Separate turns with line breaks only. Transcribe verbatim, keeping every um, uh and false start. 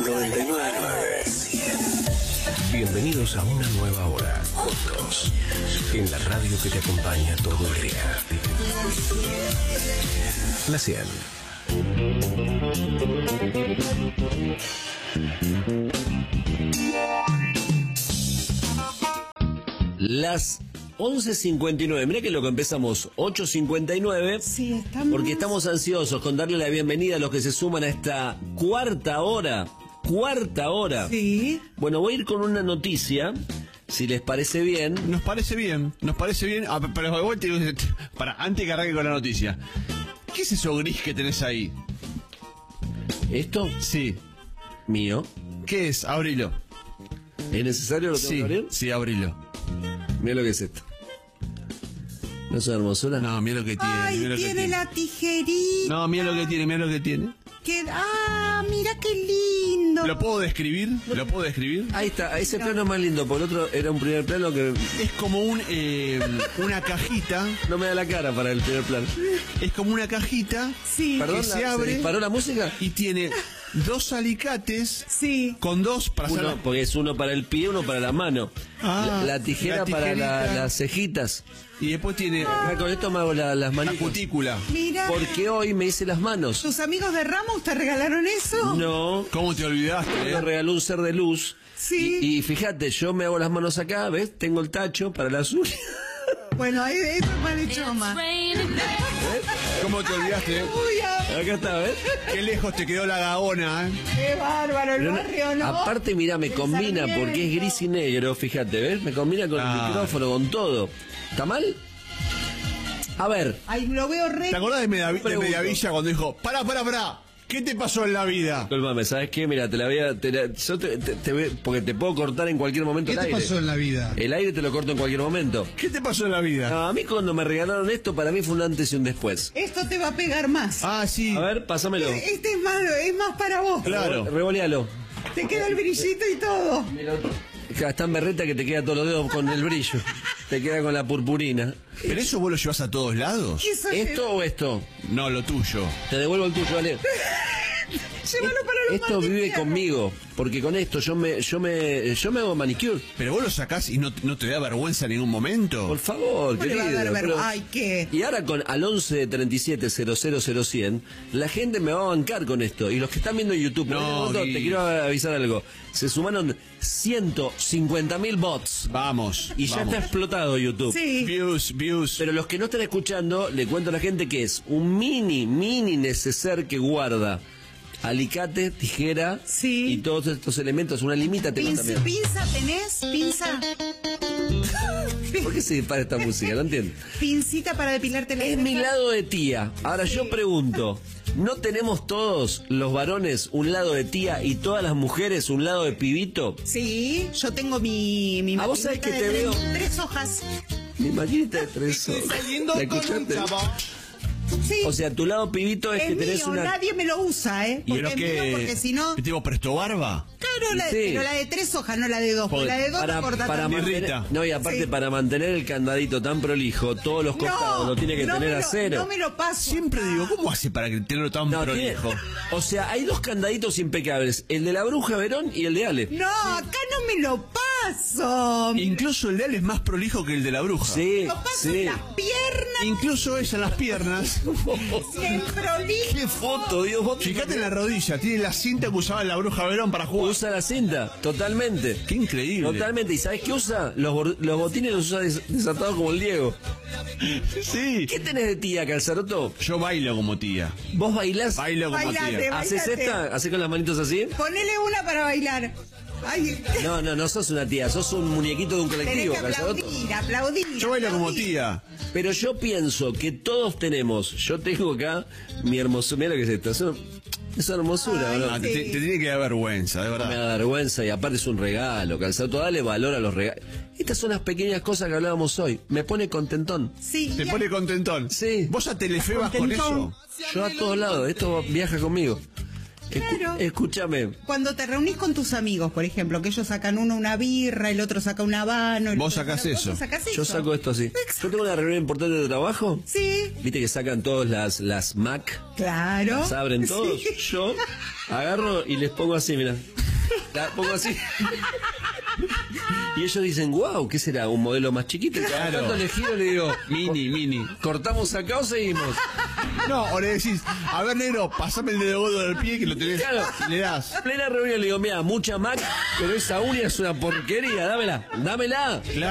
noventa y nueve punto nueve. Bienvenidos a una nueva hora, juntos, en la radio que te acompaña todo el día. La cien. Las once cincuenta y nueve, mirá que lo que empezamos ocho cincuenta y nueve,
sí, estamos...
porque estamos ansiosos con darle la bienvenida a los que se suman a esta cuarta hora, cuarta hora.
Sí.
Bueno, voy a ir con una noticia, si les parece bien.
Nos parece bien, nos parece bien, ah, pero igual te digo, para, antes que arranque con la noticia, ¿qué es eso gris que tenés ahí?
¿Esto?
Sí.
¿Mío?
¿Qué es? Abrilo.
¿Es necesario lo tengo
Sí,
que abrir?
sí, abrilo.
Mira lo que es esto. ¿No es una hermosura?
No, mira lo que tiene.
Ay,
mira lo que
tiene
tiene
la tijerita.
No, mira lo que tiene, mira lo que tiene.
Que... Ah, mira qué lindo.
¿Lo puedo describir? ¿Lo puedo describir?
Ahí está, ese plano es más lindo, por el otro era un primer plano que
Es como un eh, una cajita.
no me da la cara para el primer plano.
Es como una cajita.
Sí.
Perdón,
que
la-
se abre.
disparó la música?
Y tiene dos alicates
Sí.
con dos para hacer
Uno,
la-
porque es uno para el pie, uno para la mano.
Ah,
la, la tijera
la
para la-
tijerita.
las cejitas.
Y después tiene
Ah, con esto me hago la- las
la
manitas.
cutícula.
Mira.
Porque hoy me hice las manos.
¿Tus amigos de Ramos te regalaron eso?
No,
¿Cómo te olvidaste?
me
eh?
regaló un ser de luz.
Sí.
Y, y fíjate, yo me hago las manos acá, ¿ves? Tengo el tacho para las uñas.
Bueno, ahí eso es mal hecho más.
¿Cómo te olvidaste? eh?
Uy, a-
Acá está, ¿ves?
Qué lejos te quedó la gaona, ¿eh?
qué bárbaro el
Pero no-
barrio, ¿no?
aparte, mira, me
El
combina
Sarmiento.
porque es gris y negro, fíjate, ¿ves? Me combina con
Ah.
el micrófono, con todo. ¿Está mal? A ver,
Ay, lo veo re...
¿Te acordás de, Medavi- de
Pregunto.
Mediavilla cuando dijo, pará, pará, pará, ¿qué te pasó en la vida?
colmame, ¿sabes qué? Mira, te la voy a... te la- yo te, te- te voy- porque te puedo cortar en cualquier momento
¿Qué
el
te
aire.
pasó en la vida?
El aire te lo corto en cualquier momento.
¿Qué te pasó en la vida?
No, a mí cuando me regalaron esto, para mí fue un antes y un después.
Esto te va a pegar más.
Ah, sí.
A ver, pásamelo.
Este es más, es más para vos.
Claro.
Revolealo.
Te queda el brillito y todo.
Es tan berreta que te queda todos los dedos con el brillo. Te queda con la purpurina.
¿Pero eso vos lo llevas a todos lados?
Eso es-
¿Esto o esto?
No, lo tuyo.
Te devuelvo el tuyo, vale.
Llévalo para los
Esto
Martín
vive
Fierro.
conmigo, porque con esto yo me, yo me, yo me hago manicure.
¿Pero vos lo sacás y no, no te da vergüenza en ningún momento?
Por favor,
¿Cómo le va a
querido.
dar ver-
pero-
Ay, ¿qué?
Y ahora con al once treinta y siete cero cero cero cien, la gente me va a bancar con esto. Y los que están viendo YouTube,
No,
en este momento,
Gui.
te quiero avisar algo. Se sumaron ciento cincuenta mil bots.
Vamos.
Y ya
vamos.
está explotado YouTube.
Sí.
Views, views.
Pero los que no están escuchando, le cuento a la gente que es un mini, mini neceser que guarda alicate, tijera
Sí.
y todos estos elementos. Una limita tengo
Pinza,
también.
pinza, ¿tenés? Pinza.
¿Por qué se dispara esta música? No entiendo.
Pincita para depilarte la
Es mi lado de tía. Ahora yo pregunto, ¿no tenemos todos los varones un lado de tía y todas las mujeres un lado de pibito?
Sí, yo tengo mi, mi
Ah, vos sabés
maquinita
que
de
te
tres,
veo.
tres hojas.
Mi maquinita de tres hojas. ¿La escuchaste?
Sí.
O sea, tu lado pibito es,
es
que tenés
mío,
una...
nadie me lo usa, ¿eh?
¿Y
Porque
pero
es mío,
qué?
porque si no...
¿Qué tipo presto barba?
Claro, la,
Sí.
pero la de tres hojas, no la de dos. Porque
Joder,
la de dos
para,
no corta
para
tanto.
mantener,
Birrita.
no, y aparte
Sí.
para mantener el candadito tan prolijo, todos los costados lo tiene que
no
tener
me
a
lo-
cero.
No me lo paso.
Siempre digo, ¿cómo hace para que tenerlo tan
No, tiene-
prolijo?
o sea, hay dos candaditos impecables, el de la bruja Verón y el de Ale.
No, acá no me lo paso.
Incluso el de él es más prolijo que el de la bruja.
Sí,
Lo paso
sí.
en las piernas.
Incluso ella en las piernas.
En prolijo.
Qué foto, Dios. vos-
Fíjate en la rodilla, tiene la cinta que usaba la bruja Verón para jugar.
Usa la cinta, totalmente.
Qué increíble.
Totalmente. ¿Y sabes qué usa? Los, bor- los botines los usa des- desatados como el Diego.
Sí.
¿Qué tenés de tía, Calzaroto?
Yo bailo como tía.
¿Vos bailás?
Bailo como
Bailate,
tía.
bailate.
¿Haces esta? ¿Haces con las manitos así?
Ponele una para bailar. Ay,
No, no, no sos una tía, sos un muñequito de un
tenés
colectivo,
que
Calzaroto.
aplaudir, aplaudir.
Yo bailo como
aplaudir.
tía.
Pero yo pienso que todos tenemos, yo tengo acá mi hermosura, mira lo que es esto, es una, es una hermosura,
Ay,
¿no?
Ah,
sí.
te, te tiene que dar vergüenza, de
Me
verdad.
da vergüenza y aparte es un regalo, Calzaroto, dale valor a los regalos. Estas son las pequeñas cosas que hablábamos hoy, me pone contentón.
Sí.
Te
ya-
pone contentón.
Sí.
¿Vos a Telefe vas con
Contentón.
eso?
Yo a todos lados, esto viaja conmigo. Escu-
Claro.
Escúchame.
Cuando te reunís con tus amigos, por ejemplo, que ellos sacan uno una birra, el otro saca un habano. el
Vos
otro
sacás
saca-
eso.
vos sacás
Yo
eso.
saco esto así. Yo tengo una reunión importante de trabajo.
Sí,
Viste que sacan todos las, las Mac.
claro.
Las abren todos.
Sí.
Yo agarro y les pongo así, mira. La pongo así. Y ellos dicen, wow, ¿qué será? ¿Un modelo más chiquito? Y cada
Claro.
tanto le giro y le digo,
Mini, mini.
¿cortamos acá o seguimos?
No, o le decís, a ver, negro, pasame el dedo gordo del pie que lo tenés.
Claro.
Y le das.
Plena reunión le digo, mira, mucha Mac, pero esa uña es una porquería, dámela, dámela.
Claro.